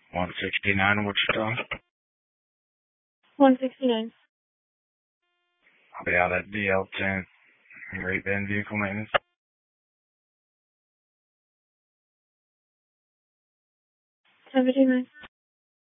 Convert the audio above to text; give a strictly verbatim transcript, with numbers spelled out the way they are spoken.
one sixty-nine Wichita. one sixty-nine. I'll be out at D L ten. Great Bend Vehicle Maintenance. seventy-nine.